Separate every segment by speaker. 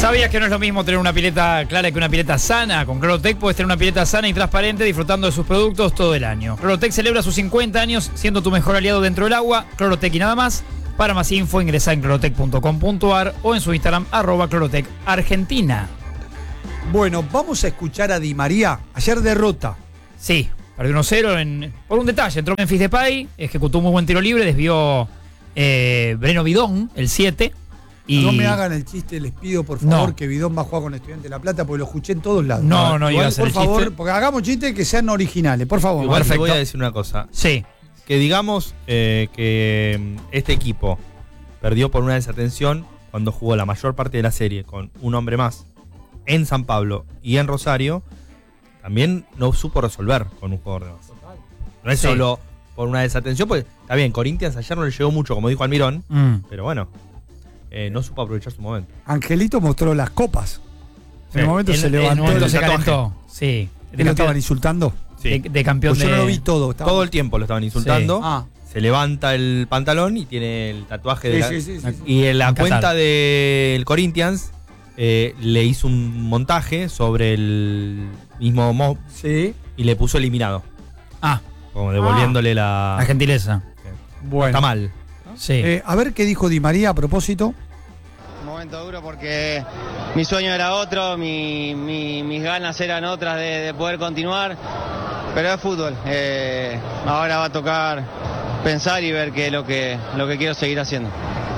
Speaker 1: ¿Sabías que no es lo mismo tener una pileta clara que una pileta sana? Con Clorotec puedes tener una pileta sana y transparente disfrutando de sus productos todo el año. Clorotec celebra sus 50 años siendo tu mejor aliado dentro del agua. Clorotec y nada más. Para más info ingresa en clorotec.com.ar o en su Instagram @clorotecargentina.
Speaker 2: Bueno, vamos a escuchar a Di María. Ayer derrota.
Speaker 1: Sí, perdió 1-0 por un detalle. Entró Memphis Depay, ejecutó un muy buen tiro libre, desvió Breno Bidón, el 7. Y
Speaker 2: no me hagan el chiste, les pido por favor que Bidón va a jugar con Estudiantes de La Plata porque lo escuché en todos lados.
Speaker 1: No iba a hacer
Speaker 2: por
Speaker 1: el
Speaker 2: favor,
Speaker 1: chiste.
Speaker 2: porque hagamos chistes que sean originales, por favor.
Speaker 3: Igual te
Speaker 1: Perfecto.
Speaker 3: voy a decir una cosa.
Speaker 1: Sí.
Speaker 3: Que digamos que este equipo perdió por una desatención cuando jugó la mayor parte de la serie con un hombre más en San Pablo y en Rosario, también no supo resolver con un jugador de más. No es solo por una desatención, pues está bien, Corinthians ayer no le llegó mucho, como dijo Almirón, pero bueno, no supo aprovechar su momento.
Speaker 2: Angelito mostró las copas. En el momento se levantó.
Speaker 1: En el momento
Speaker 2: el
Speaker 1: se
Speaker 2: tatuaje.
Speaker 1: calentó. Sí.
Speaker 2: ¿Te lo estaban insultando?
Speaker 3: Sí.
Speaker 1: De campeón
Speaker 2: Pues yo
Speaker 1: de...
Speaker 2: no lo vi todo.
Speaker 3: Todo el tiempo lo estaban insultando.
Speaker 2: Sí. Ah.
Speaker 3: Se levanta el pantalón y tiene el tatuaje de
Speaker 2: Sí.
Speaker 3: Y en la
Speaker 1: En Qatar.
Speaker 3: cuenta del Corinthians le hizo un montaje sobre el mismo mob
Speaker 2: Sí.
Speaker 3: y le puso eliminado.
Speaker 1: Ah,
Speaker 3: Como devolviéndole la
Speaker 1: gentileza.
Speaker 2: Bueno.
Speaker 3: Está mal.
Speaker 1: Sí.
Speaker 2: A ver qué dijo Di María a propósito.
Speaker 4: Un momento duro porque mi sueño era otro, mis ganas eran otras de poder continuar, pero es fútbol. Ahora va a tocar pensar y ver qué es lo que quiero seguir haciendo.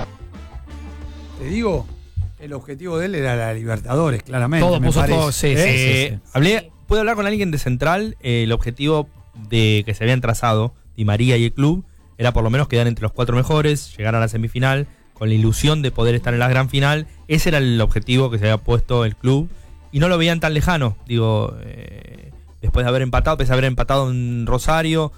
Speaker 2: Te digo, el objetivo de él era la Libertadores, claramente.
Speaker 1: Todo
Speaker 2: me
Speaker 1: puso
Speaker 2: parece.
Speaker 1: todo, sí.
Speaker 3: Pude hablar con alguien de Central. El objetivo de que se habían trazado Di María y el club era por lo menos quedar entre los 4 mejores, llegar a la semifinal, con la ilusión de poder estar en la gran final. Ese era el objetivo que se había puesto el club y no lo veían tan lejano. Digo, después de haber empatado, pese a haber empatado en Rosario,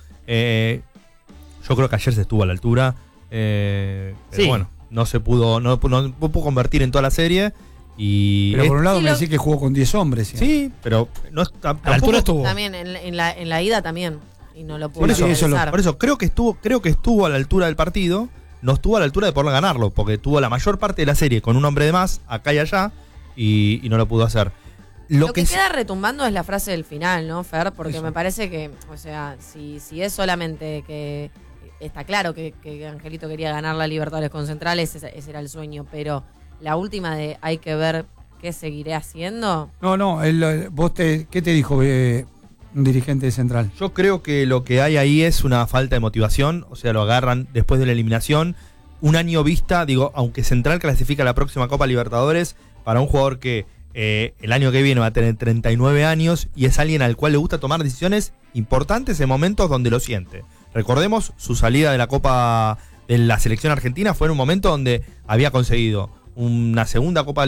Speaker 3: yo creo que ayer se estuvo a la altura. Pero bueno, no se pudo, no pudo convertir en toda la serie.
Speaker 2: Pero por un lado me decís que jugó con 10 hombres.
Speaker 3: Sí, pero no
Speaker 2: a la altura estuvo.
Speaker 5: También en la ida también. Y no lo pudo
Speaker 3: Por eso
Speaker 5: pensar.
Speaker 3: creo que estuvo a la altura del partido. No estuvo a la altura de poder ganarlo, porque tuvo la mayor parte de la serie con un hombre de más, acá y allá, y no lo pudo hacer.
Speaker 5: Lo que queda retumbando es la frase del final, ¿no, Fer? Porque me parece que, o sea, si es solamente que está claro que Angelito quería ganar la Libertadores con Central, ese era el sueño, pero la última de hay que ver qué seguiré haciendo.
Speaker 2: No, ¿qué te dijo un dirigente de Central?
Speaker 3: Yo creo que lo que hay ahí es una falta de motivación, o sea, lo agarran después de la eliminación. Un año vista, digo, aunque Central clasifica a la próxima Copa Libertadores, para un jugador que el año que viene va a tener 39 años y es alguien al cual le gusta tomar decisiones importantes en momentos donde lo siente. Recordemos, su salida de la Copa de la selección argentina fue en un momento donde había conseguido una segunda Copa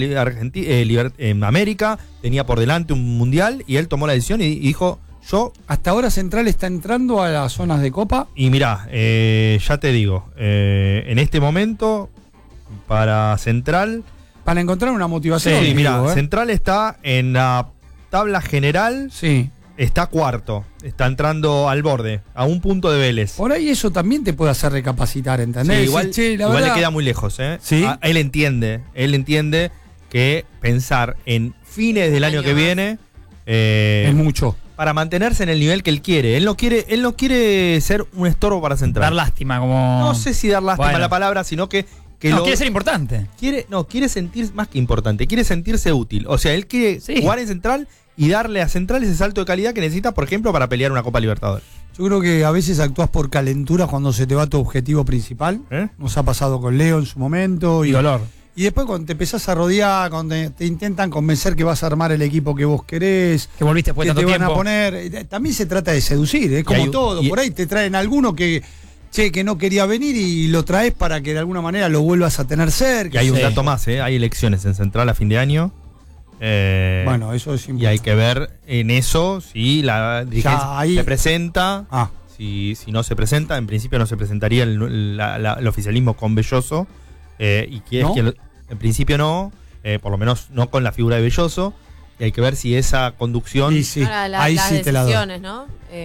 Speaker 3: en América, tenía por delante un mundial y él tomó la decisión y dijo: yo...
Speaker 2: Hasta ahora Central está entrando a las zonas de Copa.
Speaker 3: Y mirá, ya te digo, en este momento, para Central...
Speaker 2: Para encontrar una motivación.
Speaker 3: Sí, mirá, Central está en la tabla general.
Speaker 2: Sí.
Speaker 3: Está cuarto, está entrando al borde, a un punto de Vélez.
Speaker 2: Por ahí eso también te puede hacer recapacitar, ¿entendés?
Speaker 3: Sí, igual le queda muy lejos, ¿eh?
Speaker 2: ¿Sí?
Speaker 3: Él entiende que pensar en fines del año que viene
Speaker 2: es mucho.
Speaker 3: Para mantenerse en el nivel que él quiere. Él no quiere ser un estorbo para Central.
Speaker 1: Dar lástima, como...
Speaker 3: No sé si dar lástima la palabra, sino que
Speaker 1: quiere ser importante.
Speaker 3: Quiere sentir más que importante, quiere sentirse útil. O sea, él quiere jugar en Central y darle a Central ese salto de calidad que necesita, por ejemplo, para pelear una Copa Libertadores.
Speaker 2: Yo creo que a veces actúas por calentura cuando se te va tu objetivo principal. Nos ha pasado con Leo en su momento.
Speaker 1: Y dolor.
Speaker 2: Y después cuando te empezás a rodear, cuando te intentan convencer que vas a armar el equipo que vos querés,
Speaker 1: que volviste después de tanto
Speaker 2: te van
Speaker 1: tiempo
Speaker 2: a poner. También se trata de seducir, como todo. Por ahí te traen alguno que no quería venir y lo traes para que de alguna manera lo vuelvas a tener cerca.
Speaker 3: Y hay un dato más, hay elecciones en Central a fin de año.
Speaker 2: Bueno, eso es importante.
Speaker 3: Y hay que ver en eso si la dirigencia se presenta. Si no se presenta, en principio no se presentaría el oficialismo con Belloso. Y que
Speaker 2: ¿No?
Speaker 3: es que en principio no, por lo menos no con la figura de Belloso. Y hay que ver si esa conducción.
Speaker 5: Ahora,
Speaker 2: ahí
Speaker 5: las
Speaker 2: sí te la doy.
Speaker 5: decisiones, ¿no?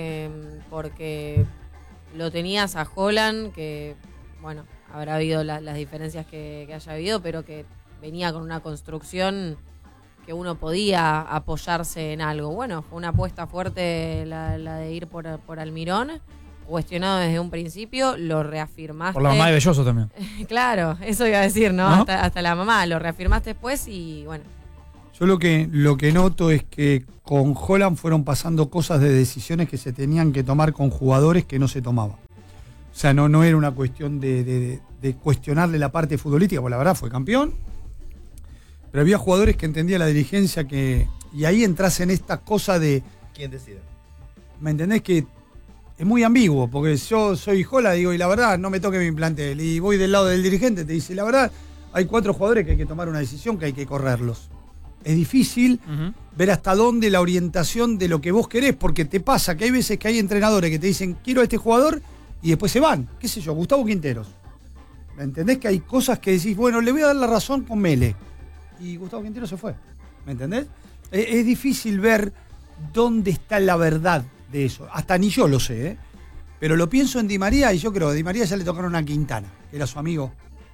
Speaker 5: Porque lo tenías a Holland, que, bueno, habrá habido las diferencias que haya habido, pero que venía con una construcción que uno podía apoyarse en algo. Bueno, fue una apuesta fuerte la de ir por Almirón, cuestionado desde un principio, lo reafirmaste.
Speaker 1: Por la mamá de Belloso también.
Speaker 5: Claro, eso iba a decir, ¿no? Hasta la mamá, lo reafirmaste después y bueno.
Speaker 2: Yo lo que noto es que con Holland fueron pasando cosas de decisiones que se tenían que tomar con jugadores que no se tomaban. O sea, no era una cuestión de cuestionarle la parte futbolística, porque la verdad fue campeón. Pero había jugadores que entendía la dirigencia y ahí entras en esta cosa de...
Speaker 3: ¿Quién decide?
Speaker 2: ¿Me entendés? Que es muy ambiguo, porque yo soy Holland, digo, y la verdad no me toque mi plantel. Y voy del lado del dirigente, te dice, la verdad, hay 4 jugadores que hay que tomar una decisión, que hay que correrlos. Es difícil ver hasta dónde la orientación de lo que vos querés, porque te pasa que hay veces que hay entrenadores que te dicen, quiero a este jugador, y después se van. ¿Qué sé yo? Gustavo Quinteros. ¿Me entendés? Que hay cosas que decís, bueno, le voy a dar la razón con Mele. Y Gustavo Quinteros se fue. ¿Me entendés? Es difícil ver dónde está la verdad de eso. Hasta ni yo lo sé, ¿eh? Pero lo pienso en Di María, y yo creo que a Di María ya le tocaron a Quintana, que era su amigo.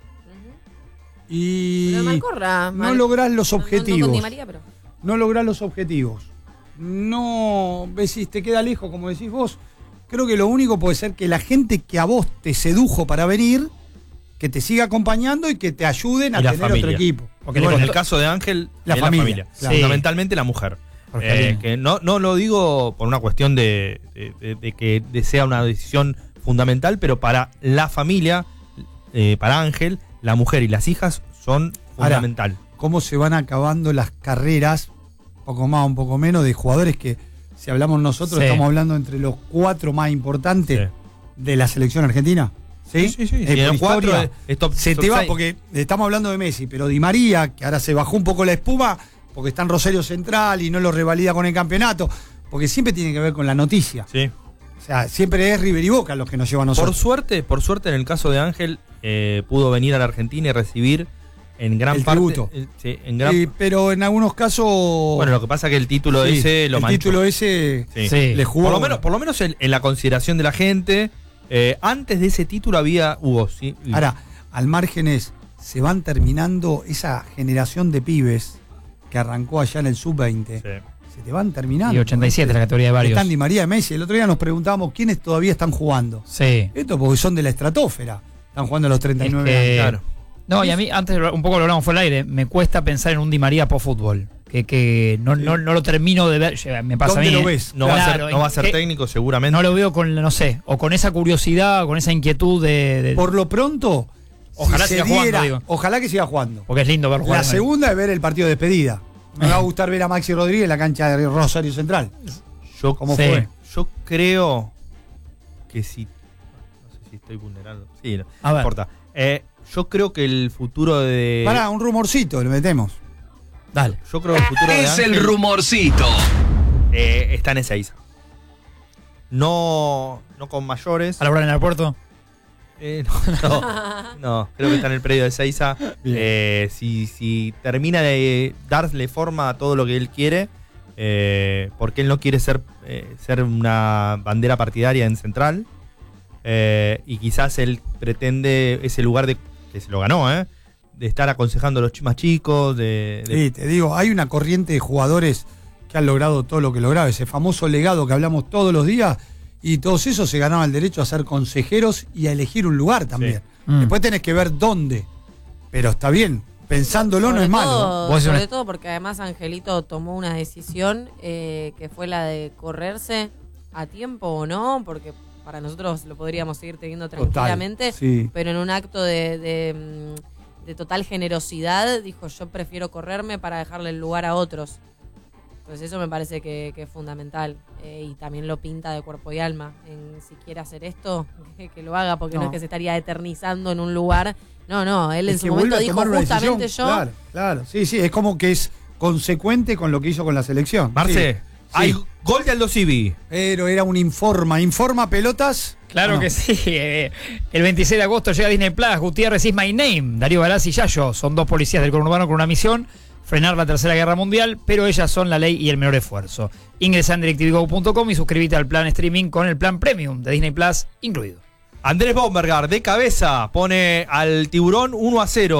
Speaker 2: Y no lográs los objetivos. No lográs los objetivos. No ves si te queda lejos, como decís vos. Creo que lo único puede ser que la gente que a vos te sedujo para venir, que te siga acompañando y que te ayuden a tener
Speaker 3: familia.
Speaker 2: Otro equipo.
Speaker 3: Porque bueno, en el caso de Ángel,
Speaker 2: la familia.
Speaker 3: Claro. Fundamentalmente la mujer. Que no lo digo por una cuestión de que sea una decisión fundamental, pero para la familia, para Ángel, la mujer y las hijas son fundamental.
Speaker 2: Ahora, ¿cómo se van acabando las carreras, poco más, un poco menos, de jugadores que, si hablamos nosotros, estamos hablando entre los 4 más importantes de la selección argentina? Sí.
Speaker 3: Por
Speaker 2: historia, se te va, porque estamos hablando de Messi, pero Di María, que ahora se bajó un poco la espuma, porque está en Rosario Central y no lo revalida con el campeonato, porque siempre tiene que ver con la noticia.
Speaker 3: Sí.
Speaker 2: O sea, siempre es River y Boca los que nos llevan a nosotros.
Speaker 3: Por suerte en el caso de Ángel, pudo venir a la Argentina y recibir en gran
Speaker 2: el
Speaker 3: parte
Speaker 2: tributo. Pero en algunos casos,
Speaker 3: bueno, lo que pasa es que el título ese lo manchó.
Speaker 2: El título ese le jugó.
Speaker 3: Por lo menos en la consideración de la gente. Antes de ese título hubo. Sí.
Speaker 2: Ahora, al margen se van terminando esa generación de pibes que arrancó allá en el sub-20. Sí. Se te van terminando.
Speaker 1: Y 87 la categoría de varios.
Speaker 2: Están Di María y Messi. El otro día nos preguntábamos quiénes todavía están jugando.
Speaker 1: Sí.
Speaker 2: Esto porque son de la estratosfera. Están jugando a los 39 años.
Speaker 1: Claro. No, y a mí, antes un poco lo hablamos fuera del aire, me cuesta pensar en un Di María post-fútbol. Que no lo termino de ver. Me pasa
Speaker 2: ¿Dónde
Speaker 1: a mí.
Speaker 2: lo ves?
Speaker 3: No va a ser técnico seguramente.
Speaker 1: No lo veo con, no sé, o con esa curiosidad, o con esa inquietud de...
Speaker 2: Por lo pronto,
Speaker 1: ojalá siga jugando, digo.
Speaker 2: Ojalá que siga jugando.
Speaker 1: Porque es lindo ver jugar.
Speaker 2: La segunda es ver el partido de despedida. Me va a gustar ver a Maxi Rodríguez en la cancha de Rosario Central. ¿Cómo fue?
Speaker 3: Yo creo que si... No sé si estoy vulnerando. Sí, no importa. Yo creo que el futuro de...
Speaker 2: Pará, un rumorcito, le metemos.
Speaker 1: Dale.
Speaker 3: Yo creo que el futuro de Ángel
Speaker 6: el rumorcito.
Speaker 3: Está en Ezeiza. No con mayores.
Speaker 1: ¿A la hora en el aeropuerto?
Speaker 3: No, creo que está en el predio de Ezeiza. Si termina de darle forma a todo lo que él quiere, porque él no quiere ser una bandera partidaria en Central, y quizás él pretende ese lugar que se lo ganó, de estar aconsejando a los más chicos.
Speaker 2: Sí, te digo, hay una corriente de jugadores que han logrado todo lo que lograron, ese famoso legado que hablamos todos los días, y todos esos se ganaban el derecho a ser consejeros y a elegir un lugar también. Sí. Después tenés que ver dónde, pero está bien, pensándolo no es malo.
Speaker 5: Sobre todo porque además Angelito tomó una decisión que fue la de correrse a tiempo o no, porque para nosotros lo podríamos seguir teniendo tranquilamente, pero en un acto de total generosidad dijo, yo prefiero correrme para dejarle el lugar a otros. Entonces eso me parece que es fundamental, y también lo pinta de cuerpo y alma. Si quiere hacer esto, que lo haga, porque no es que se estaría eternizando en un lugar. No, él en su momento dijo justamente yo.
Speaker 2: Claro, sí, es como que es consecuente con lo que hizo con la selección.
Speaker 3: Marce, hay gol de Aldo Civi.
Speaker 2: Pero era un informa pelotas.
Speaker 1: Claro que sí. El 26 de agosto llega a Disney Plus. Gutiérrez is my name. Darío Galaz y Yayo son 2 policías del conurbano con una misión: frenar la Tercera Guerra Mundial, pero ellas son la ley y el menor esfuerzo. Ingresa en DirecTVGo.com y suscríbete al plan streaming con el plan premium de Disney Plus incluido.
Speaker 3: Andrés Bombergar de cabeza pone al Tiburón 1-0.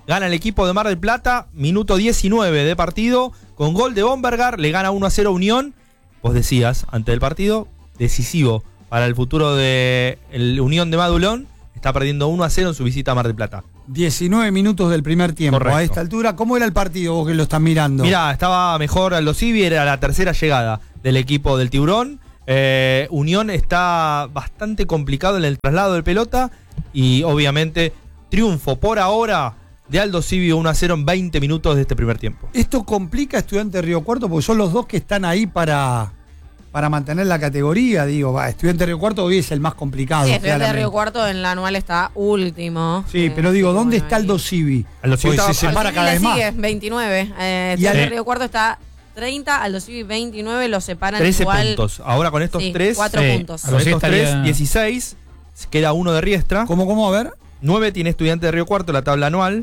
Speaker 3: Gana el equipo de Mar del Plata, minuto 19 de partido, con gol de Bombergar, le gana 1-0 Unión. Vos decías, antes del partido, decisivo para el futuro de el Unión de Madulón. Está perdiendo 1-0 en su visita a Mar del Plata.
Speaker 2: 19 minutos del primer tiempo.
Speaker 3: Correcto.
Speaker 2: A esta altura, ¿cómo era el partido vos que lo estás mirando?
Speaker 3: Mirá, estaba mejor Aldo Civi, era la tercera llegada del equipo del Tiburón. Unión está bastante complicado en el traslado de pelota y obviamente triunfo por ahora de Aldo Civi 1-0 en 20 minutos de este primer tiempo.
Speaker 2: Esto complica a Estudiantes de Río Cuarto porque son los dos que están ahí para mantener la categoría. Digo, Estudiantes de Río Cuarto hoy es el más complicado.
Speaker 5: Sí, Estudiantes de
Speaker 2: claramente.
Speaker 5: Río Cuarto en la anual está último.
Speaker 2: Sí, pero digo, ¿dónde
Speaker 5: bueno,
Speaker 2: está
Speaker 5: ahí.
Speaker 2: Aldo Civi?
Speaker 3: Aldo Civi
Speaker 2: Porque
Speaker 3: estaba-
Speaker 2: se separa
Speaker 5: Aldo
Speaker 2: cada vez
Speaker 5: Civi
Speaker 2: más.
Speaker 5: le sigue 29.
Speaker 2: Y
Speaker 5: Estudiantes de
Speaker 2: al-
Speaker 5: Río Cuarto está 30, Aldo Civi 29, los separan
Speaker 3: 13
Speaker 5: igual.
Speaker 3: puntos. Ahora con estos
Speaker 5: Sí,
Speaker 3: 3,
Speaker 5: 4
Speaker 1: sí.
Speaker 5: puntos.
Speaker 1: Aldo
Speaker 3: con
Speaker 1: Civi
Speaker 3: estos
Speaker 1: estaría-
Speaker 3: 3, 16, queda uno de Riestra.
Speaker 2: ¿Cómo? A ver.
Speaker 3: 9 tiene Estudiantes de Río Cuarto, la tabla anual.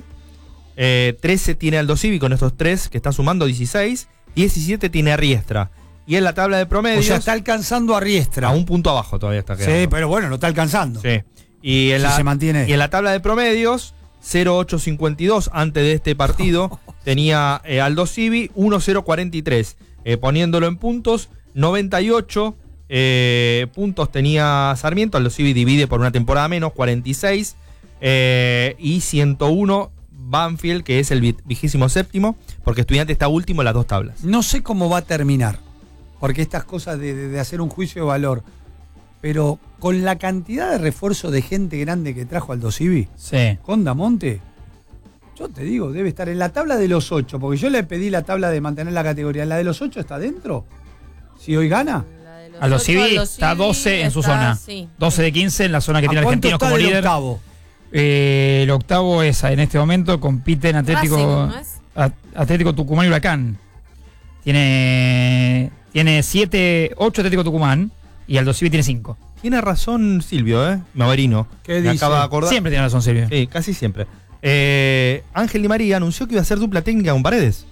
Speaker 3: 13 tiene Aldo Civi con estos 3 que está sumando 16. 17 tiene Riestra. Y en la tabla de promedios,
Speaker 2: O sea, está alcanzando a Riestra.
Speaker 3: a un punto abajo todavía está quedando.
Speaker 2: Sí, pero bueno, lo está alcanzando.
Speaker 3: Sí. Y en,
Speaker 2: Si se mantiene.
Speaker 3: y en la tabla de promedios, 0.852 antes de este partido tenía Aldo Civi 1.043. Poniéndolo en puntos, 98 puntos tenía Sarmiento. Aldo Civi divide por una temporada menos, 46. Y 101 Banfield, que es el 27º, porque Estudiante está último en las dos tablas.
Speaker 2: No sé cómo va a terminar, porque estas cosas de hacer un juicio de valor, pero con la cantidad de refuerzo de gente grande que trajo Aldo Civi,
Speaker 1: Sí.
Speaker 2: con Damonte, yo te digo, debe estar en la tabla de los 8, porque yo le pedí la tabla de mantener la categoría. ¿La de los 8 está dentro? Si hoy gana.
Speaker 5: La de los
Speaker 1: Aldo
Speaker 5: 8,
Speaker 1: Civi
Speaker 5: Aldo
Speaker 1: está
Speaker 5: Civi
Speaker 1: 12 en su
Speaker 5: está,
Speaker 1: zona.
Speaker 5: sí.
Speaker 1: 12 de 15 en la zona que tiene
Speaker 2: ¿A cuánto
Speaker 1: Argentinos
Speaker 2: está
Speaker 1: como
Speaker 2: del
Speaker 1: líder.
Speaker 2: octavo?
Speaker 1: El octavo es en este momento, compite en Atlético,
Speaker 5: Racing, ¿no es?
Speaker 1: Atlético Tucumán y Huracán. Tiene 8 Atlético Tucumán y Aldo Civi tiene 5.
Speaker 3: Tiene razón Silvio, Maverino.
Speaker 2: ¿Qué
Speaker 3: Me
Speaker 2: dice?
Speaker 3: acaba de acordar.
Speaker 1: Siempre tiene razón, Silvio.
Speaker 3: Sí, casi siempre. Ángel Di María anunció que iba a hacer dupla técnica con Paredes.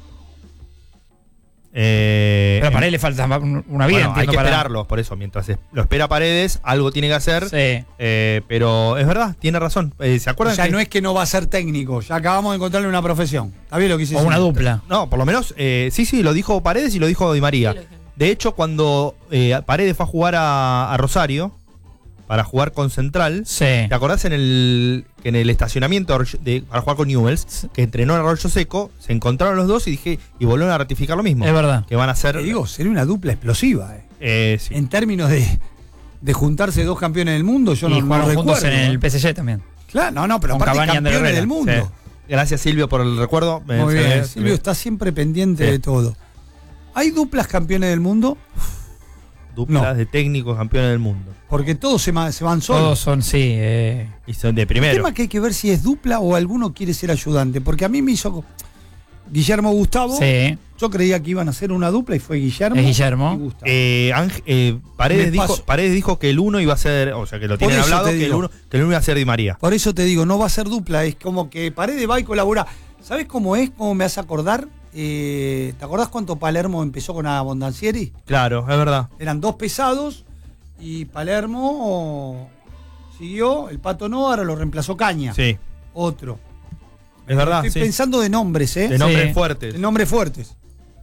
Speaker 1: Pero a Paredes le falta una vida.
Speaker 3: Bueno, hay
Speaker 1: entiendo,
Speaker 3: que
Speaker 1: para-
Speaker 3: esperarlo, por eso. Mientras lo espera Paredes, algo tiene que hacer.
Speaker 1: Sí.
Speaker 3: Pero es verdad, tiene razón. ¿Se
Speaker 2: O
Speaker 3: acuerdan?
Speaker 2: sea,
Speaker 3: que-
Speaker 2: no es que no va a ser técnico, ya acabamos de encontrarle una profesión. ¿Está bien lo que hice?
Speaker 1: O una dupla.
Speaker 3: No, por lo menos, sí, lo dijo Paredes y lo dijo Di María.
Speaker 5: Sí, lo dijeron.
Speaker 3: De hecho, cuando Paredes fue a jugar a Rosario, para jugar con Central,
Speaker 1: Sí.
Speaker 3: ¿te acordás en el estacionamiento para jugar con Newells, que entrenó en Arroyo Seco, se encontraron los dos y volvieron a ratificar lo mismo?
Speaker 1: Es verdad.
Speaker 3: Que van a ser...
Speaker 2: Te digo, sería una dupla explosiva.
Speaker 3: Sí.
Speaker 2: En términos de juntarse dos campeones del mundo, yo
Speaker 1: Y
Speaker 2: no
Speaker 1: jugaron juntos
Speaker 2: recuerdo.
Speaker 1: en el PSG también.
Speaker 2: Claro, no, pero
Speaker 1: Con
Speaker 2: aparte
Speaker 1: Cavani y Ander
Speaker 2: campeones
Speaker 1: Herrera.
Speaker 2: del mundo.
Speaker 3: Sí. Gracias Silvio por el recuerdo.
Speaker 2: Muy bien, Silvio está siempre pendiente
Speaker 3: Sí.
Speaker 2: de todo. ¿Hay duplas campeones del mundo?
Speaker 3: Duplas
Speaker 2: No.
Speaker 3: de técnicos campeones del mundo.
Speaker 2: Porque todos se van solos.
Speaker 1: Todos son, sí.
Speaker 3: Y son de
Speaker 2: El
Speaker 3: primero.
Speaker 2: tema que hay que ver si es dupla o alguno quiere ser ayudante. Porque a mí me hizo Guillermo Gustavo.
Speaker 1: Sí.
Speaker 2: Yo creía que iban a ser una dupla y fue Guillermo.
Speaker 1: Es Guillermo.
Speaker 2: y Gustavo.
Speaker 3: Paredes
Speaker 2: Me paso.
Speaker 3: dijo que el uno iba a ser, o sea que lo
Speaker 2: Por
Speaker 3: tienen
Speaker 2: eso
Speaker 3: hablado,
Speaker 2: te
Speaker 3: que el
Speaker 2: digo.
Speaker 3: uno iba a ser Di María.
Speaker 2: Por eso te digo, no va a ser dupla. Es como que Paredes va y colabora. ¿Sabes cómo es? ¿Cómo me hace acordar? ¿Te acordás cuánto Palermo empezó con Abondancieri?
Speaker 3: Claro, es verdad.
Speaker 2: Eran dos pesados y Palermo siguió, el Pato no, ahora lo reemplazó Caña.
Speaker 3: Sí,
Speaker 2: Otro.
Speaker 3: es verdad.
Speaker 2: Estoy
Speaker 3: Sí.
Speaker 2: pensando de nombres, ¿eh?
Speaker 3: De nombres
Speaker 1: Sí.
Speaker 3: fuertes.
Speaker 2: De nombres fuertes.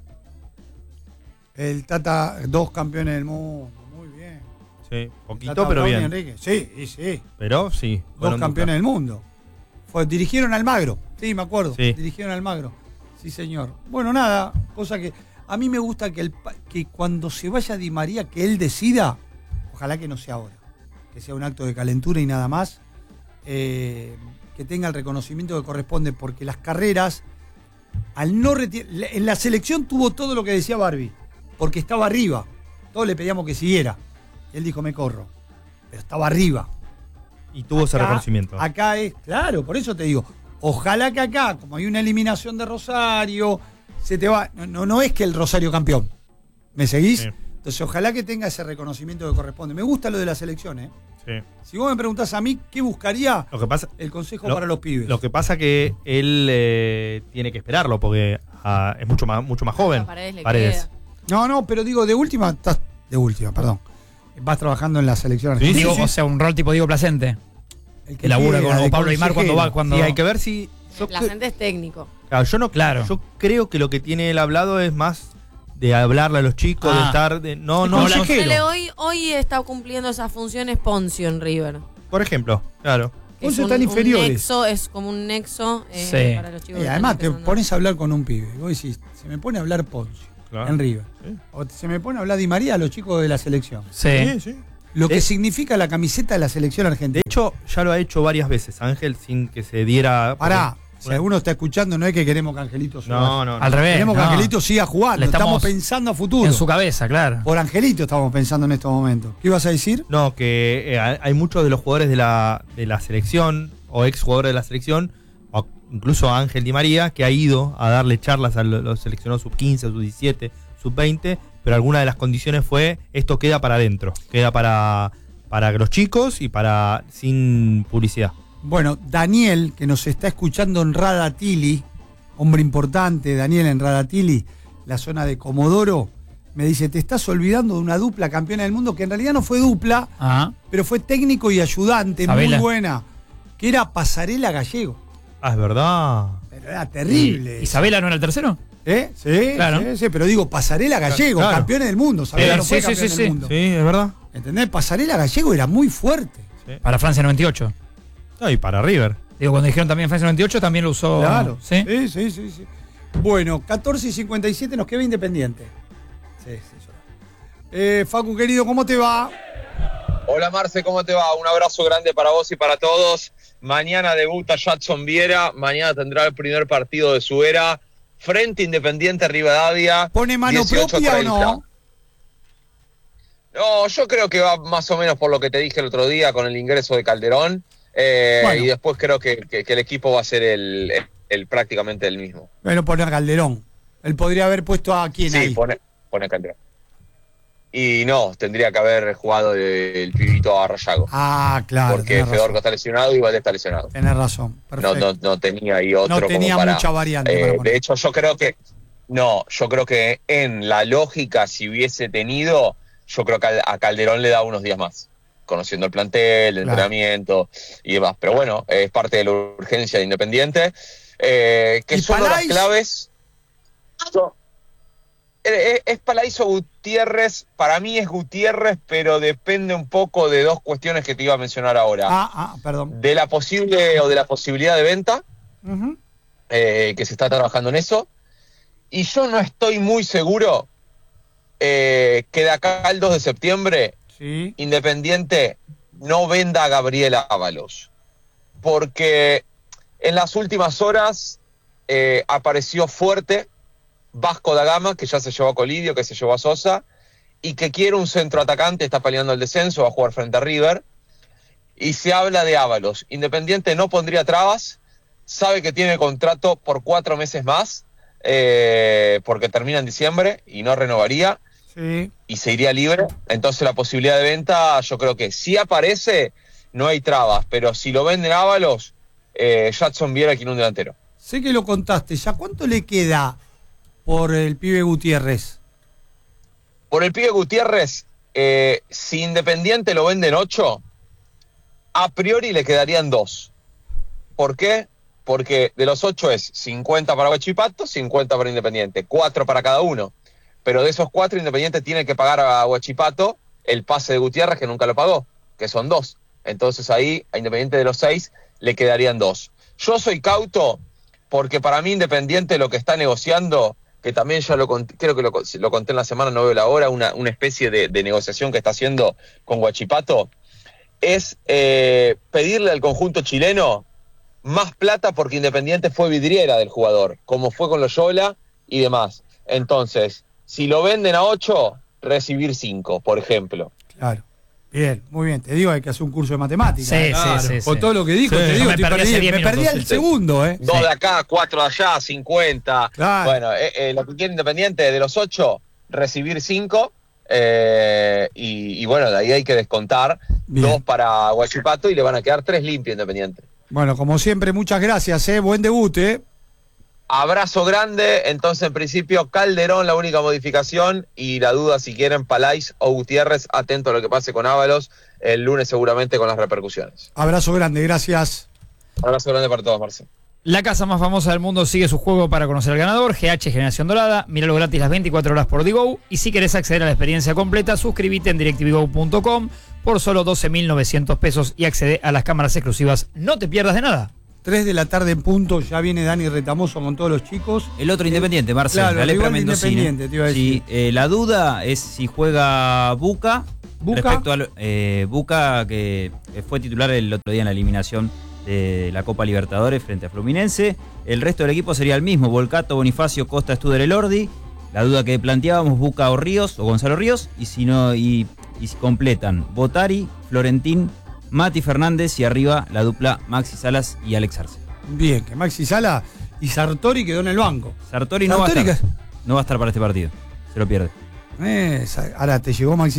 Speaker 2: El Tata, 2 campeones del mundo. Muy bien.
Speaker 3: Sí, poquito,
Speaker 2: Tata
Speaker 3: pero
Speaker 2: Brown y
Speaker 3: bien.
Speaker 2: Enrique. Sí.
Speaker 3: Pero sí.
Speaker 2: 2
Speaker 3: fueron
Speaker 2: campeones del mundo. Dirigieron al Magro. Sí, me acuerdo.
Speaker 3: Sí.
Speaker 2: Dirigieron al Magro. Sí, señor. Bueno, nada, cosa que a mí me gusta que cuando se vaya Di María, que él decida, ojalá que no sea ahora, que sea un acto de calentura y nada más, que tenga el reconocimiento que corresponde, porque las carreras, al no en la selección tuvo todo lo que decía Barbie, porque estaba arriba. Todos le pedíamos que siguiera. Y él dijo, me corro. Pero estaba arriba.
Speaker 3: Y tuvo ese
Speaker 2: Acá-
Speaker 3: reconocimiento.
Speaker 2: Acá es, claro, por eso te digo, ojalá que acá, como hay una eliminación de Rosario, se te va. No es que el Rosario campeón. ¿Me seguís?
Speaker 3: Sí.
Speaker 2: Entonces, ojalá que tenga ese reconocimiento que corresponde. Me gusta lo de la selección, ¿eh?
Speaker 3: Sí.
Speaker 2: Si vos me preguntás a mí, ¿qué buscaría?
Speaker 3: Lo que pasa,
Speaker 2: El consejo
Speaker 3: Lo-
Speaker 2: para los pibes.
Speaker 3: lo que pasa que él tiene que esperarlo porque es mucho más joven.
Speaker 5: A Paredes le queda.
Speaker 2: No, pero digo, de última, perdón. Vas trabajando en la selección
Speaker 1: Digo,
Speaker 2: argentina.
Speaker 1: o sea, un rol tipo Diego Placente.
Speaker 2: El
Speaker 1: Que labura
Speaker 2: quiera,
Speaker 1: con
Speaker 2: de
Speaker 1: Pablo Aymar
Speaker 2: consejero.
Speaker 1: cuando
Speaker 3: Y hay que ver si
Speaker 5: La gente es técnico.
Speaker 3: Claro, yo no,
Speaker 1: Claro.
Speaker 3: yo creo que lo que tiene él hablado es más de hablarle a los chicos, de estar, no,
Speaker 5: Ponele, hoy está cumpliendo esas funciones Poncio en River.
Speaker 3: por ejemplo, claro.
Speaker 2: Poncio está en inferiores.
Speaker 5: Nexo, es como un nexo
Speaker 1: Sí.
Speaker 5: para los chicos. que
Speaker 2: Además,
Speaker 5: están
Speaker 2: te
Speaker 5: empezando.
Speaker 2: pones a hablar con un pibe. Vos decís, se me pone a hablar Poncio
Speaker 3: Claro.
Speaker 2: en River.
Speaker 3: Sí.
Speaker 2: O se me pone a hablar Di María a los chicos de la selección.
Speaker 1: Sí.
Speaker 3: Sí.
Speaker 2: Lo que significa la camiseta de la selección
Speaker 3: De
Speaker 2: argentina.
Speaker 3: hecho, ya lo ha hecho varias veces Ángel sin que se diera.
Speaker 2: Pará, si alguno está escuchando, no es que queremos que Angelito suba.
Speaker 3: No.
Speaker 1: Al revés.
Speaker 2: Queremos que
Speaker 1: no.
Speaker 2: Angelito siga jugando.
Speaker 1: Le
Speaker 2: Estamos pensando a futuro.
Speaker 1: En su cabeza, claro.
Speaker 2: Por Angelito estamos pensando en estos momentos. ¿Qué ibas a decir?
Speaker 3: No, que hay muchos de los jugadores de la selección o ex jugadores de la selección, o incluso Ángel Di María, que ha ido a darle charlas a los seleccionados sub-15, sub-17, sub-20, pero alguna de las condiciones fue esto queda para adentro, queda para los chicos y para sin publicidad.
Speaker 2: Bueno, Daniel, que nos está escuchando en Radatili, hombre importante, Daniel en Radatili, la zona de Comodoro, me dice, te estás olvidando de una dupla campeona del mundo, que en realidad no fue dupla,
Speaker 1: Ajá.
Speaker 2: pero fue técnico y ayudante,
Speaker 1: Sabela.
Speaker 2: muy buena, que era Pasarela Gallego.
Speaker 3: Ah, es verdad.
Speaker 2: Pero era terrible.
Speaker 1: ¿Isabela no era el tercero?
Speaker 2: Sí,
Speaker 1: Claro.
Speaker 2: sí, pero digo, Pasarela Gallego,
Speaker 3: Claro.
Speaker 2: campeón del mundo, Sabela no fue
Speaker 1: sí,
Speaker 2: campeón
Speaker 1: sí,
Speaker 2: del
Speaker 1: sí.
Speaker 2: mundo.
Speaker 3: Sí, es verdad.
Speaker 2: ¿Entendés? Pasarela Gallego era muy fuerte.
Speaker 1: Para Francia 98.
Speaker 3: No, y para River.
Speaker 1: Digo, cuando dijeron también Francia 98, también lo usó.
Speaker 2: Claro.
Speaker 1: ¿Sí?
Speaker 2: Sí. Bueno, 14:57 nos queda Independiente. Sí. Facu, querido, ¿cómo te va?
Speaker 6: Hola Marce, ¿cómo te va? Un abrazo grande para vos y para todos. Mañana debuta Jadson Viera, mañana tendrá el primer partido de su era frente a Independiente Rivadavia.
Speaker 2: ¿Pone mano
Speaker 6: 18:30.
Speaker 2: propia o no?
Speaker 6: No, yo creo que va más o menos por lo que te dije el otro día con el ingreso de Calderón.
Speaker 2: Bueno.
Speaker 6: Y después creo que el equipo va a ser el prácticamente el mismo.
Speaker 2: Bueno, pone a Calderón. Él podría haber puesto a quién
Speaker 6: Sí,
Speaker 2: ahí.
Speaker 6: pone Calderón. Y no, tendría que haber jugado el pibito a Rayago.
Speaker 2: Ah, claro.
Speaker 6: Porque
Speaker 2: tenés
Speaker 6: Fedorco
Speaker 2: razón.
Speaker 6: está lesionado y Valdés está lesionado.
Speaker 2: Tenés razón. Perfecto.
Speaker 6: No tenía ahí otro
Speaker 2: No tenía
Speaker 6: como para,
Speaker 2: mucha variante para poner.
Speaker 6: de hecho, yo creo que en la lógica, si hubiese tenido, yo creo que a Calderón le da unos días más, conociendo el plantel, el
Speaker 2: Claro.
Speaker 6: entrenamiento y demás. Pero bueno, es parte de la urgencia de Independiente. Que
Speaker 2: ¿Y
Speaker 6: son las
Speaker 2: Palais?
Speaker 6: claves. Es Palais o Gutiérrez. Para mí es Gutiérrez, pero depende un poco de dos cuestiones que te iba a mencionar ahora.
Speaker 2: Perdón.
Speaker 6: De la posibilidad de venta,
Speaker 2: Ujú.
Speaker 6: que se está trabajando en eso. Y yo no estoy muy seguro que de acá al 2 de septiembre
Speaker 2: Sí.
Speaker 6: Independiente no venda a Gabriel Ábalos. Porque en las últimas horas apareció fuerte Vasco da Gama, que ya se llevó a Colidio, que se llevó a Sosa, y que quiere un centroatacante, está peleando el descenso, va a jugar frente a River. Y se habla de Ábalos. Independiente no pondría trabas, sabe que tiene contrato por 4 meses más, porque termina en diciembre y no renovaría,
Speaker 2: Sí.
Speaker 6: y se iría libre. Entonces la posibilidad de venta, yo creo que si aparece, no hay trabas, pero si lo venden Ábalos, Jadson Viera quiere un delantero.
Speaker 2: Sé que lo contaste. ¿Ya cuánto le queda por el pibe Gutiérrez?
Speaker 6: Por el pibe Gutiérrez, si Independiente lo venden 8, a priori le quedarían 2. ¿Por qué? Porque de los 8 es 50 para Huachipato, 50 para Independiente, 4 para cada uno. Pero de esos 4, Independiente tiene que pagar a Huachipato el pase de Gutiérrez, que nunca lo pagó, que son 2. Entonces ahí, a Independiente de los 6, le quedarían 2. Yo soy cauto, porque para mí Independiente lo que está negociando, que también ya creo que lo conté en la semana, no veo la hora, una especie de negociación que está haciendo con Huachipato, es pedirle al conjunto chileno más plata porque Independiente fue vidriera del jugador, como fue con Loyola y demás. Entonces, si lo venden a 8, recibir 5, por ejemplo.
Speaker 2: Claro. Bien, muy bien. Te digo, hay que hacer un curso de matemáticas.
Speaker 1: Sí,
Speaker 2: Claro.
Speaker 1: sí.
Speaker 2: Con todo lo que dijo,
Speaker 3: Sí.
Speaker 2: te digo,
Speaker 1: Yo me perdí hace 10
Speaker 2: me
Speaker 1: minutos,
Speaker 2: perdí el
Speaker 1: sí.
Speaker 2: segundo,
Speaker 6: 2 de acá, 4 de allá, 50.
Speaker 2: Claro.
Speaker 6: Bueno, lo que quiere Independiente, de los 8, recibir 5. Y bueno, de ahí hay que descontar
Speaker 2: Bien.
Speaker 6: 2 para Huachipato y le van a quedar 3 limpios Independiente.
Speaker 2: Bueno, como siempre, muchas gracias, buen debut,
Speaker 6: Abrazo grande. Entonces, en principio, Calderón la única modificación, y la duda si quieren Palais o Gutiérrez. Atento a lo que pase con Ábalos el lunes seguramente con las repercusiones.
Speaker 2: Abrazo grande, gracias.
Speaker 6: Abrazo grande para todos, Marcelo.
Speaker 1: La casa más famosa del mundo sigue su juego para conocer al ganador, GH Generación Dorada. Míralo gratis las 24 horas por Digo. Y si querés acceder a la experiencia completa, suscríbete en directvgo.com por solo 12.900 pesos y accede a las cámaras exclusivas. No te pierdas de nada.
Speaker 2: 3 de la tarde en punto, ya viene Dani Retamoso con todos los chicos.
Speaker 7: El otro Independiente, Marcelo,
Speaker 2: claro,
Speaker 7: la lepra
Speaker 2: rival de
Speaker 7: mendocina.
Speaker 2: Independiente, te iba a decir.
Speaker 7: Sí, la duda es si juega Buca. Respecto al Buca, que fue titular el otro día en la eliminación de la Copa Libertadores frente a Fluminense. El resto del equipo sería el mismo: Volcato, Bonifacio, Costa, Studer, Elordi. La duda que planteábamos, Buca o Ríos, o Gonzalo Ríos, y si no, y si completan Botari, Florentín, Mati Fernández y arriba la dupla Maxi Salas y Alex Arce.
Speaker 2: Bien, que Maxi Sala y Sartori quedó en el banco.
Speaker 7: Sartori no va a estar. No va a estar para este partido. Se lo pierde.
Speaker 2: Ahora te llegó Maxi